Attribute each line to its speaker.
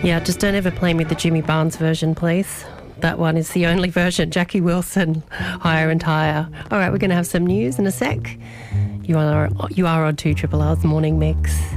Speaker 1: Yeah, just don't ever play me the Jimmy Barnes version, please. That one is the only version. Jackie Wilson, Higher and Higher. All right, we're going to have some news in a sec. You are on 2 Triple R's Morning Mix.